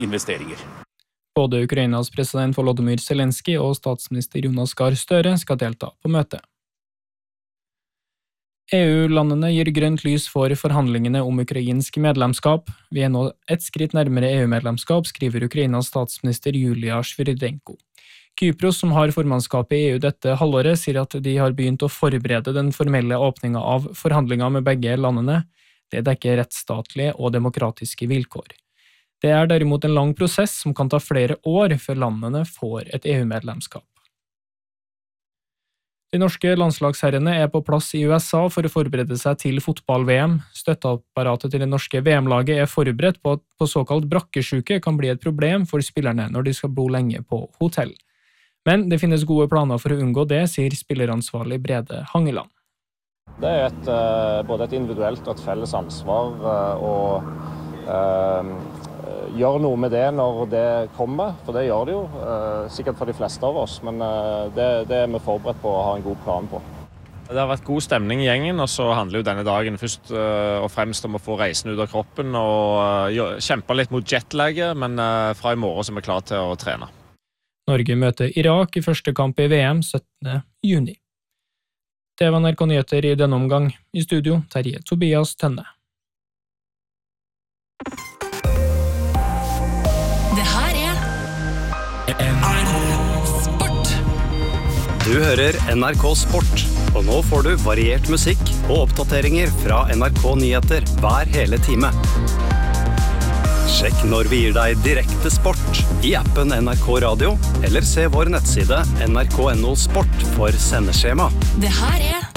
investeringer. Både Ukrainas president Volodymyr Zelensky og statsminister Jonas Gahr Støre skal delta på møtet. EU-landene gir grønt lys for forhandlingene om ukrainsk medlemskap. Vi nå et skritt nærmere EU-medlemskap, skriver Ukrainas statsminister Julia Sviridenko. Kypros, som har formannskapet i EU dette halvåret, sier at de har begynt å forberede den formelle åpningen av forhandlinger med begge landene. Det dekker rettsstatlige og demokratiske vilkår. Det er derimot en lang prosess som kan ta flere år før landene får et EU-medlemskap. De norske landslagsherrene er på plass i USA for å forberede seg til fotball-VM. Støtteapparatet til det norske VM-laget er forberedt på at på såkalt brakkesjuke kan bli et problem for spillerne når de skal bo lenge på hotell. Men det finnes gode planer for å unngå det, sier spilleransvarlig Brede Hangeland. Det er både et individuelt og et felles ansvar å gjøre noe med det når det kommer, for det gjør det jo, sikkert for de fleste av oss, men det er vi forberedt på å ha en god plan på. Det har vært god stemning i gjengen, og så handler jo denne dagen først og fremst om å få reisen ut av kroppen og kjempe litt mot jetlaget, men fra i morgen så er vi klare til å trene. Norge møter Irak i første kamp i VM 17. juni. Det var NRK Nyheter i denne omgang. I studio, Terje Tobias Tønne. Det her er NRK Sport. Du hører NRK Sport, og nå får du variert musikk og oppdateringer fra NRK Nyheter hver hele time. Sjekk når vi gir deg direkte sport i appen NRK Radio, eller se vår nettside nrk.no sport for sendeskjema. Det her er